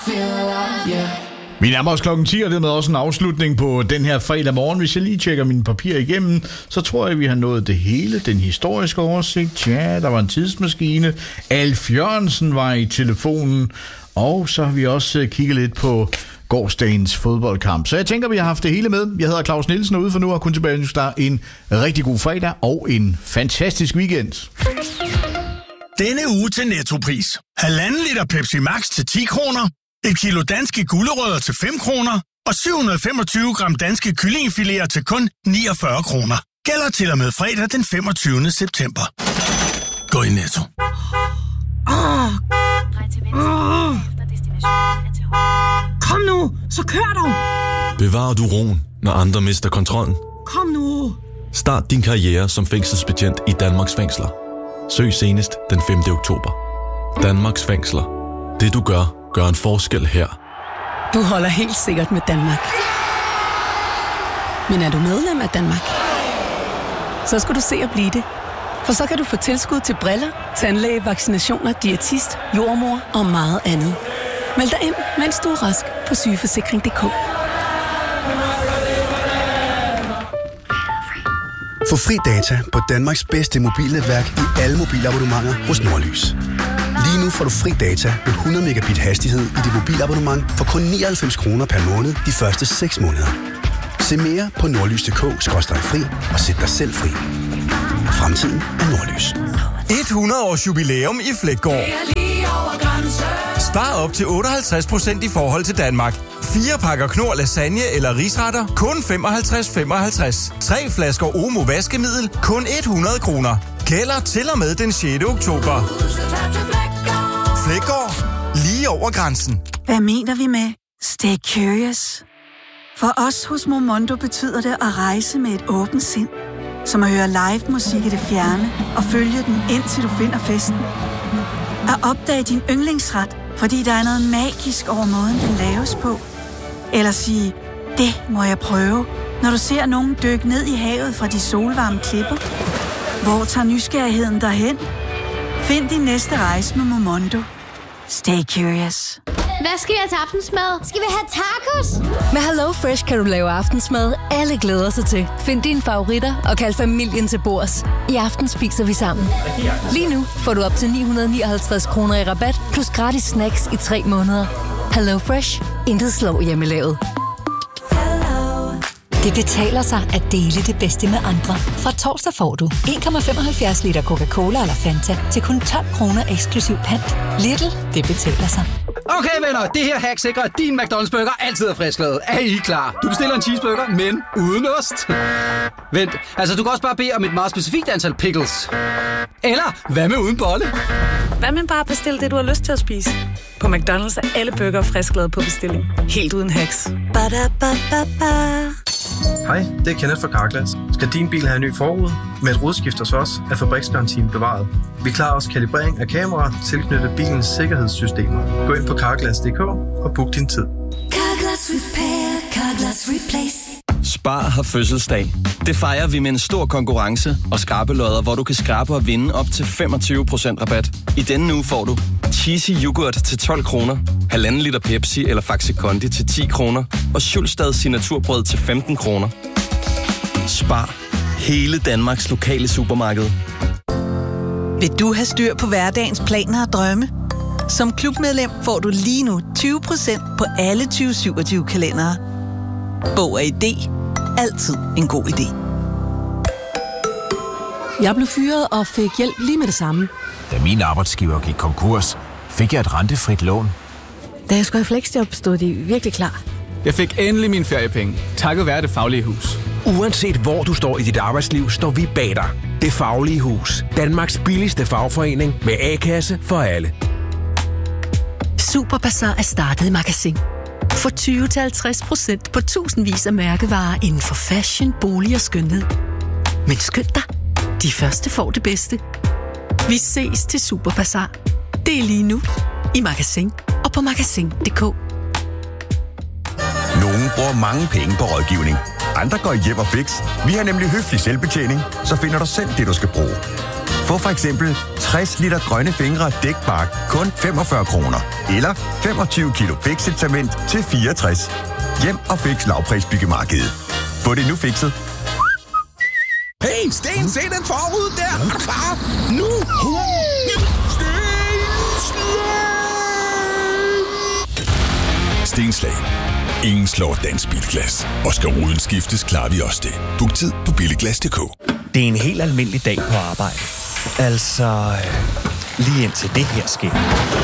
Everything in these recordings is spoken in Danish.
Vi nærmer os klokken 10, og det er med også en afslutning på den her fredag morgen. Hvis jeg lige tjekker mine papirer igennem, så tror jeg, vi har nået det hele. Den historiske oversigt, ja, der var en tidsmaskine. Alf Jørgensen var i telefonen, og så har vi også kigget lidt på gårsdagens fodboldkamp. Så jeg tænker, vi har haft det hele med. Jeg hedder Claus Nielsen, og ude for nu har kun tilbage ønsker en rigtig god fredag og en fantastisk weekend. Denne uge til Nettopris. 1,5 liter Pepsi Max til 10 kroner. 1 kilo danske gulerødder til 5 kroner. Og 725 gram danske kyllingefiléer til kun 49 kroner. Gælder til og med fredag den 25. september. Gå i Netto. Kom nu, så kør dog! Bevarer du roen, når andre mister kontrollen? Kom nu! Start din karriere som fængselsbetjent i Danmarks fængsler. Søg senest den 5. oktober. Danmarks fængsler. Det du gør en forskel her. Du holder helt sikkert med Danmark. Men er du medlem af Danmark? Så skal du se at blive det. For så kan du få tilskud til briller, tandlæge, vaccinationer, diætist, jordmor og meget andet. Meld dig ind, mens du er rask på sygeforsikring.dk. Få fri data på Danmarks bedste mobilnetværk i alle mobilabonnementer hos Nordlys. Lige nu får du fri data med 100 megabit hastighed i dit mobilabonnement for kun 99 kroner per måned de første 6 måneder. Se mere på nordlys.dk/fri og sæt dig selv fri. Fremtiden er Nordlys. 100 års jubilæum i Fleggaard. Spar op til 58% i forhold til Danmark. 4 pakker Knorr lasagne eller risretter, kun 55,55. 3 flasker Omo vaskemiddel, kun 100 kroner. Gælder til og med den 6. oktober. Fleggaard. Lige over grænsen. Hvad mener vi med stay curious? For os hos Momondo betyder det at rejse med et åbent sind. Som at høre live musik i det fjerne og følge den indtil du finder festen. At opdage din yndlingsret, fordi der er noget magisk over måden, den laves på. Eller sige, det må jeg prøve, når du ser nogen dykke ned i havet fra de solvarme klipper. Hvor tager nysgerrigheden derhen? Find din næste rejse med Momondo. Stay curious. Hvad skal jeg til aftensmad? Skal vi have tacos? Med HelloFresh kan du lave aftensmad, alle glæder sig til. Find dine favoritter og kald familien til bords. I aften spiser vi sammen. Lige nu får du op til 959 kroner i rabat, plus gratis snacks i 3 måneder. HelloFresh. Intet slår hjemmelavet. Det betaler sig at dele det bedste med andre. Fra torsdag får du 1,75 liter Coca-Cola eller Fanta til kun 12 kroner eksklusiv pant. Lidl, det betaler sig. Okay venner, det her hack sikrer, at din McDonald's burger altid er frisklavet. Er I klar? Du bestiller en cheeseburger, men uden ost. Vent, altså du kan også bare bede om et meget specifikt antal pickles. Eller hvad med uden bolle? Hvad med bare bestille det, du har lyst til at spise? På McDonald's er alle burger frisklavet på bestilling. Helt uden hacks. Ba-da-ba-ba-ba. Hej, det er Kenneth fra Carglass. Skal din bil have en ny forrude? Med et rudeskift hos os er fabriksgarantien bevaret. Vi klarer også kalibrering af kameraer tilknyttet bilens sikkerhedssystemer. Gå ind på carglass.dk og book din tid. Carglass Repair, Carglass Replace. Spar har fødselsdag. Det fejrer vi med en stor konkurrence og skrabelodder, hvor du kan skrabe og vinde op til 25% rabat. I denne uge får du cheesy yoghurt til 12 kroner, 1,5 liter Pepsi eller Faxi Kondi til 10 kroner og Schulstads signaturbrød til 15 kroner. Spar. Hele Danmarks lokale supermarked. Vil du have styr på hverdagens planer og drømme? Som klubmedlem får du lige nu 20% på alle 2027 kalendere. Bog og ID. Altid en god idé. Jeg blev fyret og fik hjælp lige med det samme. Da min arbejdsgiver gik konkurs, fik jeg et rentefrit lån. Da jeg skulle i fleksjob, stod de virkelig klar. Jeg fik endelig mine feriepenge, takket være Det Faglige Hus. Uanset hvor du står i dit arbejdsliv, står vi bag dig. Det Faglige Hus. Danmarks billigste fagforening med A-kasse for alle. Superbazar er startet i Magasin. Få 20-50% på tusindvis af mærkevarer inden for fashion, bolig og skønhed. Men skynd dig, de første får det bedste. Vi ses til Superbazar. Det er lige nu i Magasin og på magasin.dk. Nogle bruger mange penge på rådgivning. Andre går hjem og fix. Vi har nemlig høflig selvbetjening, så finder du selv det, du skal bruge. Få for eksempel 60 liter grønne fingre dækbark kun 45 kroner. Eller 25 kilo fixet-cement til 64. Hjem og fix lavprisbyggemarkedet. Få det nu fikset. Hey, Sten, se den forud der! Er du klar? Nu! Stenslag. Ingen slår dansk bilglas. Og skal ruden skiftes, klarer vi også det. Book tid på billiglas.dk. Det er en helt almindelig dag på arbejde. Altså, lige indtil det her sker.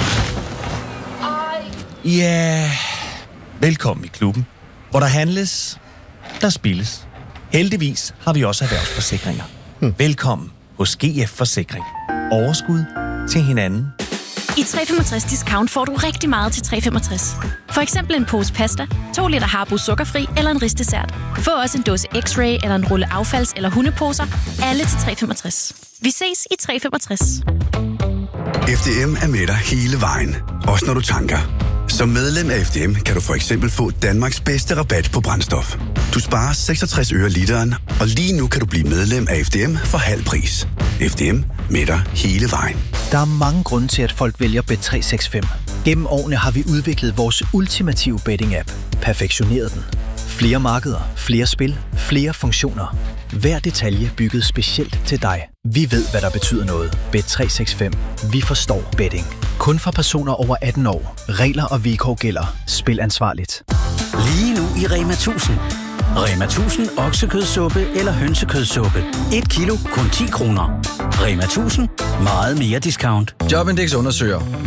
Ja, velkommen i klubben, hvor der handles, der spilles. Heldigvis har vi også erhvervsforsikringer. Velkommen hos GF Forsikring. Overskud til hinanden. I 365 Discount får du rigtig meget til 365. For eksempel en pose pasta, 2 liter Harbo sukkerfri eller en risdessert. Få også en dåse X-Ray eller en rulle affalds- eller hundeposer. Alle til 365. Vi ses i 365. FDM er med dig hele vejen. Også når du tanker. Som medlem af FDM kan du for eksempel få Danmarks bedste rabat på brændstof. Du sparer 66 øre literen, og lige nu kan du blive medlem af FDM for halv pris. FDM med dig hele vejen. Der er mange grunde til, at folk vælger Bet365. Gennem årene har vi udviklet vores ultimative betting-app. Perfektioneret den. Flere markeder, flere spil, flere funktioner. Hver detalje bygget specielt til dig. Vi ved, hvad der betyder noget. Bet365. Vi forstår betting. Kun for personer over 18 år. Regler og vilkår gælder. Spil ansvarligt. Lige nu i Rema 1000. Rema 1000 oksekødssuppe eller hønsekødssuppe. 1 kilo kun 10 kroner. Rema 1000. Meget mere discount. Jobindex undersøger,